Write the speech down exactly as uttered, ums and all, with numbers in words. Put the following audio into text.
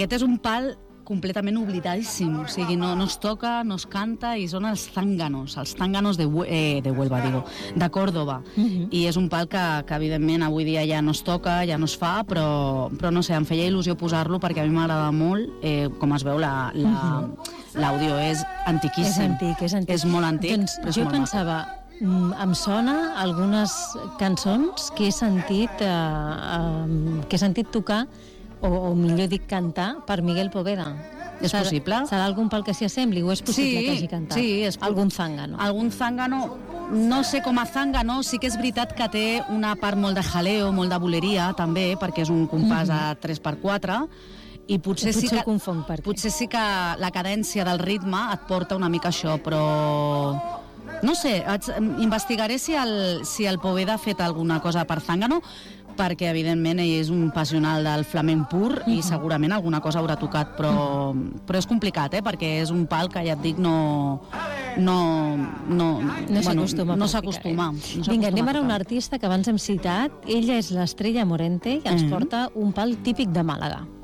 Aquest és un pal completament oblidadíssim, o sigui, no, no es toca, no es canta, i són els zánganos, els zánganos de, eh, de Huelva, digo, de Córdoba. Uh-huh. I és un pal que, que, evidentment, avui dia ja no es toca, ja no es fa, però, però no sé, em feia il·lusió posar-lo perquè a mi m'agrada molt. Eh, com es veu, la, la, uh-huh. l'àudio és antiquíssim. És antic, és antic. És molt antic. Doncs jo pensava, mm, em sona algunes cançons que he sentit, eh, eh, que he sentit tocar, o, o millor dic cantar, per Miguel Poveda. És serà, possible? Serà algun pal que s'hi assembli o és possible sí, que hagi cantat? Sí, és algun zángano. Algun zángano, no sé com a zángano, sí que és veritat que té una part molt de jaleo, molt de boleria també, perquè és un compàs mm-hmm. a tres per quatre, i potser, potser sí que, confon per potser sí que la cadència del ritme et porta una mica això, però no sé, investigaré si el, si el Poveda ha fet alguna cosa per zángano, perquè evidentment ell és un passional del flamenc pur uh-huh. i segurament alguna cosa haurà tocat, però, uh-huh. però és complicat, eh? Perquè és un pal que ja et dic no no, no, no s'acostuma bueno, no s'acostuma no Vinga, anem ara a un artista que abans hem citat. Ella és l'Estrella Morente i ens uh-huh. porta un pal típic de Màlaga.